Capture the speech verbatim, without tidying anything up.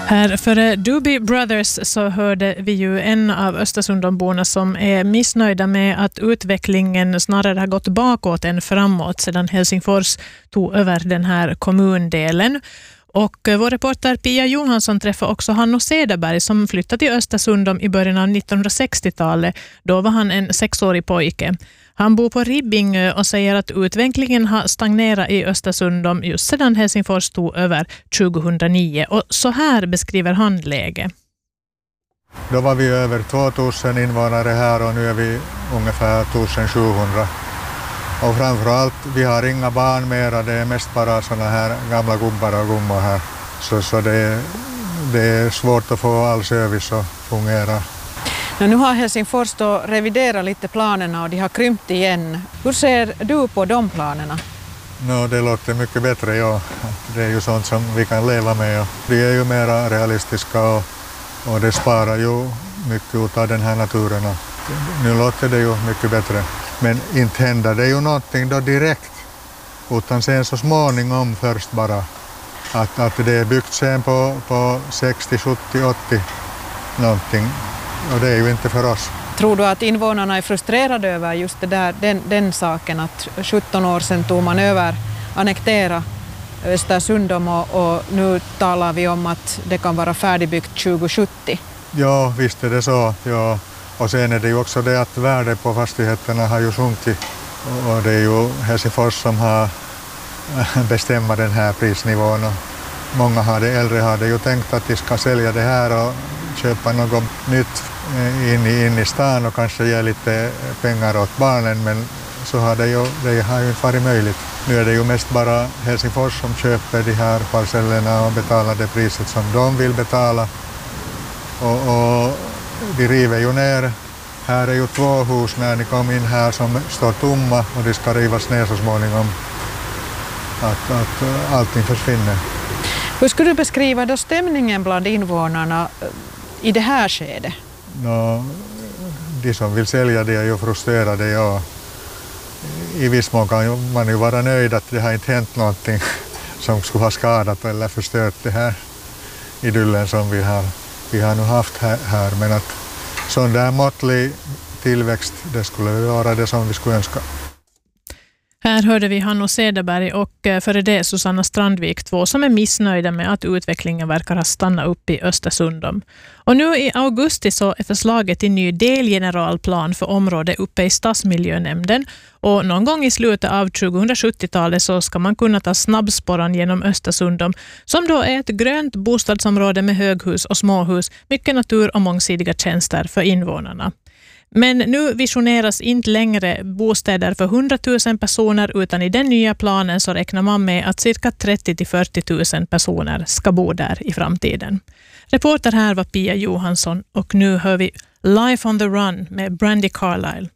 Här före Doobie Brothers så hörde vi ju en av Östersundomborna som är missnöjda med att utvecklingen snarare har gått bakåt än framåt sedan Helsingfors tog över den här kommundelen. Och vår reporter Pia Johansson träffade också Hanno Cederberg som flyttade till Östersundom i början av nittonhundrasextiotalet. Då var han en sexårig pojke. Han bor på Ribbingö och säger att utvecklingen har stagnerat i Östersundom just sedan Helsingfors tog över tjugohundranio. Och så här beskriver han läget. Då var vi över tvåtusen invånare här och nu är vi ungefär tjugosjuhundra. Och framförallt, vi har inga barn mera, det är mest bara såna här gamla gubbar och gummor här. Så, så det, det är svårt att få all service att fungera. Nu har Helsingfors då reviderat lite planerna och de har krympt igen. Hur ser du på de planerna? No, det låter mycket bättre, ja. Det är ju sånt som vi kan leva med. Och de är ju mer realistiska och, och det sparar ju mycket av den här naturen. Och nu låter det ju mycket bättre. Men inte händer det ju någonting då direkt, utan sen så småningom först bara. Att, att det är byggt sen på, på sextio, sjuttio, åttio någonting. Och det är ju inte för oss. Tror du att invånarna är frustrerade över just det där, den, den saken att sjutton år sedan tog man över, annektera Östersundom och, och nu talar vi om att det kan vara färdigbyggt tjugosjuttio? Ja, visst är det så. Ja. Och sen är det ju också det att värdet på fastigheterna har ju sjunkit. Och det är ju Helsingfors som har bestämt den här prisnivån. Och många har det, äldre har det ju tänkt att de ska sälja det här och köpa något nytt in i, in i stan och kanske ge lite pengar åt barnen, men så har det ju, det har ju inte varit möjligt. Nu är det ju mest bara Helsingfors som köper de här parcellerna och betalar det priset som de vill betala. Och, och de river ju ner. Här är ju två hus när ni kom in här som står tomma och de ska rivas ner så småningom. Att, att allting försvinner. Hur skulle du beskriva då stämningen bland invånarna i det här skedet? No, de som vill sälja det är ju frustrerade, ja. I viss mån kan man ju vara nöjd att det har inte hänt någonting som skulle ha skadat eller förstört det här idyllen som vi har, vi har nu haft här, här. Men att sån där måttlig tillväxt, det skulle vara det som vi skulle önska. Här hörde vi Hanno Cederberg och före det Susanna Strandvik, två som är missnöjda med att utvecklingen verkar ha stannat upp i Östersundom. Och nu i augusti så är förslaget till ny delgeneralplan för området uppe i stadsmiljönämnden. Och någon gång i slutet av tjugohundrasjuttiotalet så ska man kunna ta snabbspåran genom Östersundom, som då är ett grönt bostadsområde med höghus och småhus, mycket natur och mångsidiga tjänster för invånarna. Men nu visioneras inte längre bostäder för hundratusen personer, utan i den nya planen så räknar man med att cirka trettio till fyrtio tusen personer ska bo där i framtiden. Reporter här var Pia Johansson och nu hör vi Life on the Run med Brandi Carlile.